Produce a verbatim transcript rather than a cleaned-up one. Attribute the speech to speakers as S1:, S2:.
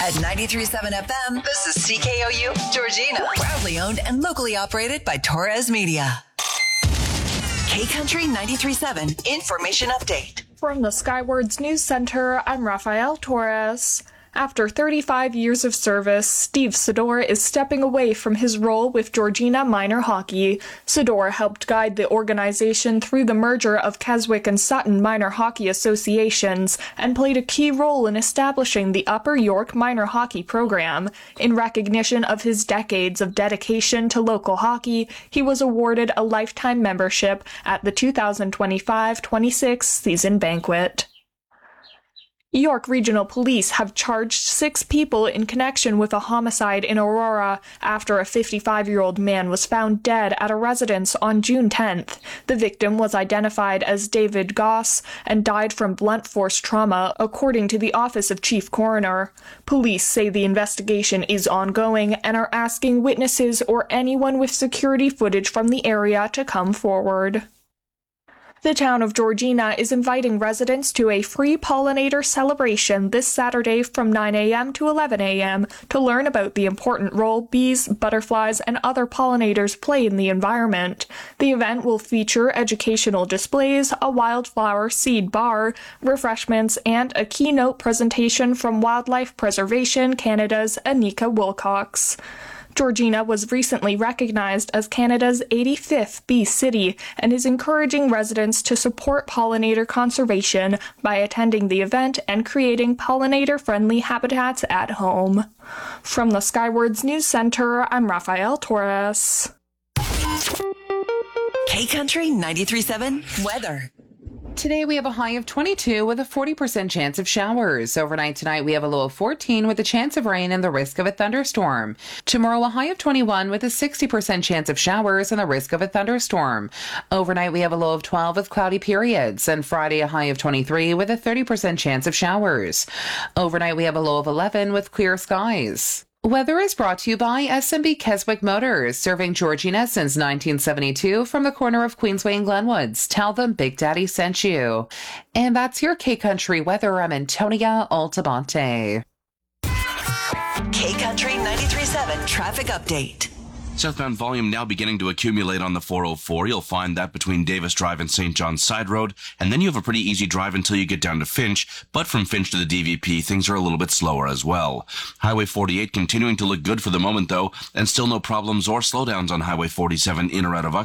S1: At ninety-three point seven F M, this is C K O U, Georgina. Proudly owned and locally operated by Torres Media. K-Country ninety-three point seven Information Update.
S2: From the Skywards News Center, I'm Rafael Torres. After thirty-five years of service, Steve Sador is stepping away from his role with Georgina Minor Hockey. Sador helped guide the organization through the merger of Keswick and Sutton Minor Hockey Associations and played a key role in establishing the Upper York Minor Hockey program. In recognition of his decades of dedication to local hockey, he was awarded a lifetime membership at the two thousand twenty-five twenty-six season banquet. York Regional Police have charged six people in connection with a homicide in Aurora after a fifty-five-year-old man was found dead at a residence on June tenth. The victim was identified as David Goss and died from blunt force trauma, according to the Office of Chief Coroner. Police say the investigation is ongoing and are asking witnesses or anyone with security footage from the area to come forward. The town of Georgina is inviting residents to a free pollinator celebration this Saturday from nine a.m. to eleven a.m. to learn about the important role bees, butterflies, and other pollinators play in the environment. The event will feature educational displays, a wildflower seed bar, refreshments, and a keynote presentation from Wildlife Preservation Canada's Anika Wilcox. Georgina was recently recognized as Canada's eighty-fifth bee city and is encouraging residents to support pollinator conservation by attending the event and creating pollinator-friendly habitats at home. From the Skywards News Center, I'm Rafael Torres.
S1: K-Country ninety-three point seven Weather.
S3: Today we have a high of twenty-two with a forty percent chance of showers. Overnight tonight we have a low of fourteen with a chance of rain and the risk of a thunderstorm. Tomorrow a high of twenty-one with a sixty percent chance of showers and the risk of a thunderstorm. Overnight we have a low of twelve with cloudy periods. And Friday a high of twenty-three with a thirty percent chance of showers. Overnight we have a low of eleven with clear skies. Weather is brought to you by S M B Keswick Motors, serving Georgina since nineteen seventy-two from the corner of Queensway and Glenwoods. Tell them Big Daddy sent you. And that's your K-Country weather. I'm Antonia Altamonte.
S1: K-Country ninety-three point seven Traffic Update.
S4: Southbound volume now beginning to accumulate on the four oh four. You'll find that between Davis Drive and Saint John's Side Road, and then you have a pretty easy drive until you get down to Finch, but from Finch to the D V P, things are a little bit slower as well. Highway forty-eight continuing to look good for the moment, though, and still no problems or slowdowns on Highway forty-seven in or out of